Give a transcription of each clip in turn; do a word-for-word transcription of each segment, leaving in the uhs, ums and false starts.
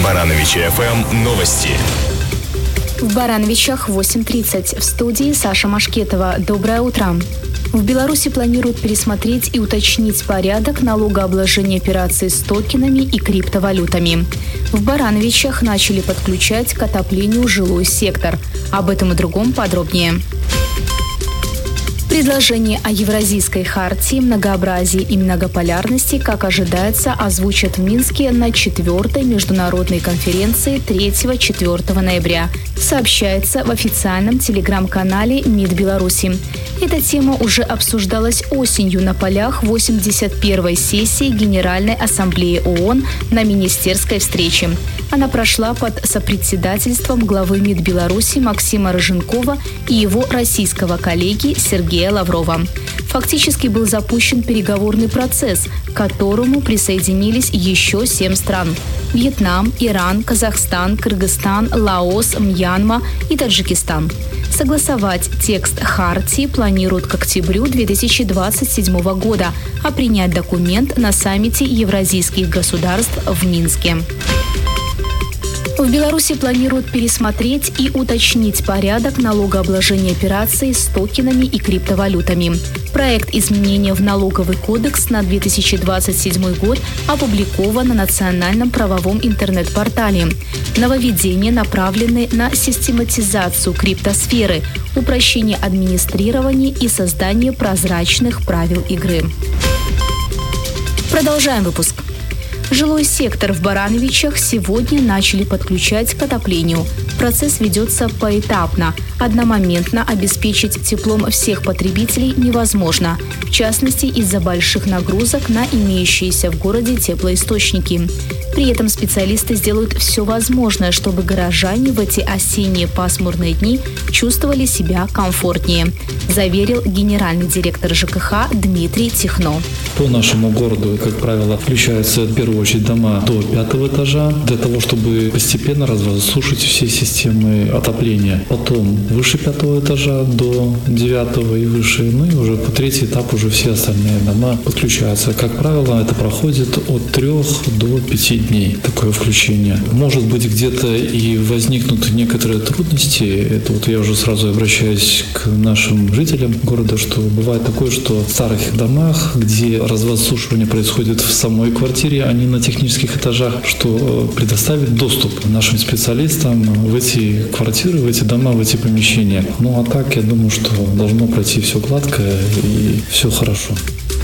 Барановичи эф эм новости. В Барановичах восемь тридцать. В студии Саша Машкетова. Доброе утро. В Беларуси планируют пересмотреть и уточнить порядок налогообложения операций с токенами и криптовалютами. В Барановичах начали подключать к отоплению жилой сектор. Об этом и другом подробнее. Предложение о Евразийской хартии, многообразии и многополярности, как ожидается, озвучат в Минске на четвертой международной конференции третьего-четвёртого ноября, сообщается в официальном телеграм-канале МИД Беларуси. Эта тема уже обсуждалась осенью на полях восемьдесят первой сессии Генеральной Ассамблеи ООН на министерской встрече. Она прошла под сопредседательством главы МИД Беларуси Максима Рыженкова и его российского коллеги Сергея Лаврова. Фактически был запущен переговорный процесс, к которому присоединились еще семь стран – Вьетнам, Иран, Казахстан, Кыргызстан, Лаос, Мьянма и Таджикистан. Согласовать текст хартии планируют к октябрю две тысячи двадцать седьмого года, а принять документ на саммите евразийских государств в Минске. В Беларуси планируют пересмотреть и уточнить порядок налогообложения операций с токенами и криптовалютами. Проект изменения в налоговый кодекс на две тысячи двадцать седьмой год опубликован на национальном правовом интернет-портале. Нововведения направлены на систематизацию криптосферы, упрощение администрирования и создание прозрачных правил игры. Продолжаем выпуск. Жилой сектор в Барановичах сегодня начали подключать к отоплению. Процесс ведется поэтапно. Одномоментно обеспечить теплом всех потребителей невозможно, в частности из-за больших нагрузок на имеющиеся в городе теплоисточники. При этом специалисты сделают все возможное, чтобы горожане в эти осенние пасмурные дни чувствовали себя комфортнее, заверил генеральный директор ЖКХ Дмитрий Тихно. По нашему городу, как правило, включаются в первую очередь дома до пятого этажа, для того, чтобы постепенно разрушить все системы отопления. Потом выше пятого этажа до девятого и выше, ну и уже по третий этап уже все остальные дома подключаются. Как правило, это проходит от трех до пяти дней, такое включение. Может быть, где-то и возникнут некоторые трудности. Это вот я уже сразу обращаюсь к нашим жителям города, что бывает такое, что в старых домах, где разводсушивание происходит в самой квартире, а не на технических этажах, что предоставить доступ нашим специалистам в эти квартиры, в эти дома, в эти помещения. Ну а так, я думаю, что должно пройти все гладко и все хорошо.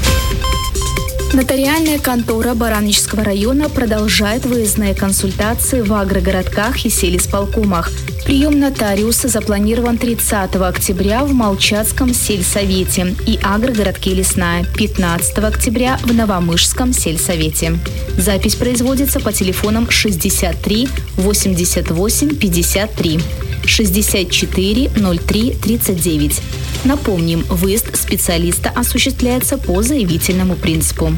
Нотариальная контора Барановичского района продолжает выездные консультации в агрогородках и сельисполкомах. Прием нотариуса запланирован тридцатого октября в Молчатском сельсовете и агрогородке Лесная, пятнадцатого октября в Новомышском сельсовете. Запись производится по телефонам шестьдесят три восемьдесят восемь пятьдесят три, шестьдесят четыре ноль три тридцать девять. Напомним, выезд специалиста осуществляется по заявительному принципу.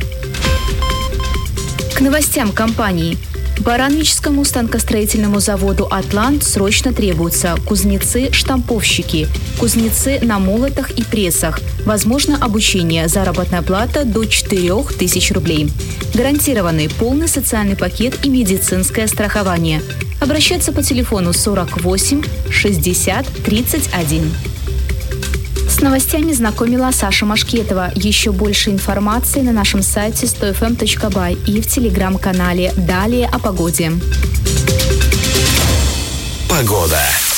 К новостям компании. Барановичскому станкостроительному заводу «Атлант» срочно требуются кузнецы-штамповщики, кузнецы на молотах и прессах. Возможно обучение, заработная плата до четырех тысяч рублей. Гарантированный полный социальный пакет и медицинское страхование. Обращаться по телефону сорок восемь шестьдесят тридцать один. С новостями знакомила Саша Машкетова. Еще больше информации на нашем сайте сто эф эм точка бай и в телеграм-канале. Далее о погоде. Погода.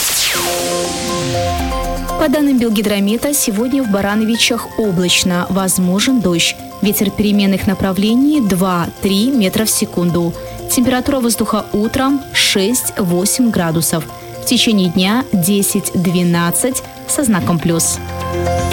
По данным Белгидромета, сегодня в Барановичах облачно, возможен дождь. Ветер переменных направлений два-три метра в секунду. Температура воздуха утром шесть-восемь градусов. В течение дня десять-двенадцать со знаком плюс.